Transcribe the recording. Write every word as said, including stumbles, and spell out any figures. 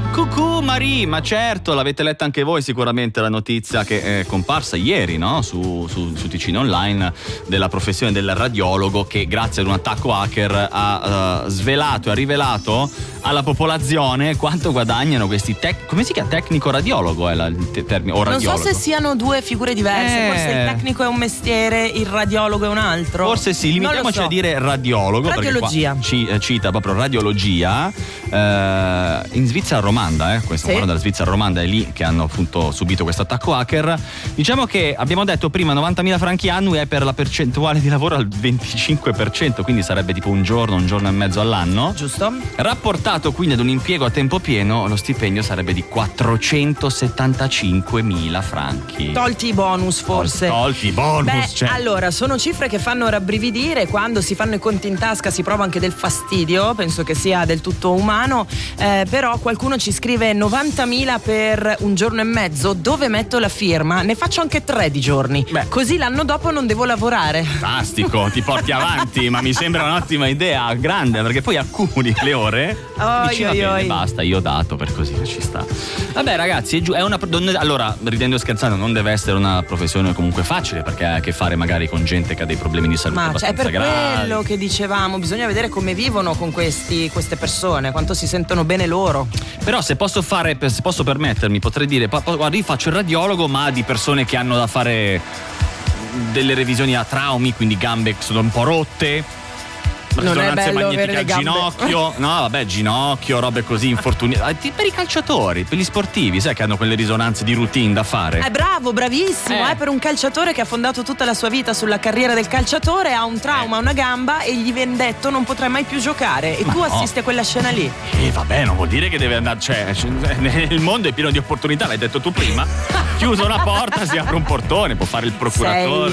Cucù Marie, ma certo, l'avete letta anche voi sicuramente la notizia che è comparsa ieri, no? Su, su, su Ticino Online, della professione del radiologo che grazie ad un attacco hacker ha uh, svelato e ha rivelato alla popolazione quanto guadagnano questi tec- come si chiama? Tecnico radiologo è la, il te- termine o radiologo. Non so se siano due figure diverse, eh... forse il tecnico è un mestiere, il radiologo è un altro. Forse sì, limitiamoci so. a dire radiologo. Radiologia. Ci, cita proprio radiologia. Eh, in Svizzera romanda, eh, questo sì. Della Svizzera romanda è lì che hanno appunto subito questo attacco hacker. Diciamo che abbiamo detto prima novantamila franchi annui è per la percentuale di lavoro al venticinque per cento, quindi sarebbe tipo un giorno, un giorno e mezzo all'anno. Giusto. Rapportato quindi ad un impiego a tempo pieno, lo stipendio sarebbe di quattrocentosettantacinquemila franchi. Tolti i bonus forse. Tolti i bonus. Beh, cioè. allora, sono cifre che fanno rabbrividire. Quando si fanno i conti in tasca si prova anche del fastidio, penso che sia del tutto umano, eh, però qualcuno ci scrive novantamila per un giorno e mezzo, dove metto la firma? Ne faccio anche tre di giorni. Beh. Così l'anno dopo non devo lavorare. Fantastico, ti porti avanti, ma mi sembra un'ottima idea, grande, perché poi accumuli le ore. Oh, dici, oi, va bene, oi. basta, io ho dato, per così ci sta. Vabbè ragazzi, è, giu- è una allora, ridendo e scherzando, non deve essere una professione comunque facile, perché ha a che fare magari con gente che ha dei problemi di salute ma abbastanza cioè, è per gravi. quello che dicevamo, bisogna vedere come vivono con questi, queste persone, quanto si sentono bene loro. Però se posso fare, se posso permettermi, potrei dire, guarda, io faccio il radiologo, ma di persone che hanno da fare delle revisioni a traumi, quindi gambe che sono un po' rotte, non è bello avere le gambe. Ginocchio, no vabbè, ginocchio, robe così, infortuni. Per i calciatori, per gli sportivi, sai che hanno quelle risonanze di routine da fare. È bravo, bravissimo, eh. eh, per un calciatore che ha fondato tutta la sua vita sulla carriera del calciatore, ha un trauma, eh. una gamba e gli viene detto non potrai mai più giocare e ma tu no. assisti a quella scena lì. E vabbè, non vuol dire che deve andare, cioè, il mondo è pieno di opportunità, l'hai detto tu prima. Chiuso una porta, si apre un portone, può fare il procuratore. Sei